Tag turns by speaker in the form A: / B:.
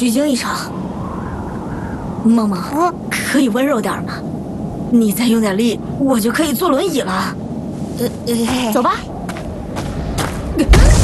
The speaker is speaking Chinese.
A: 虚惊一场。梦梦，可以温柔点吗？你再用点力，我就可以坐轮椅了。
B: 走吧。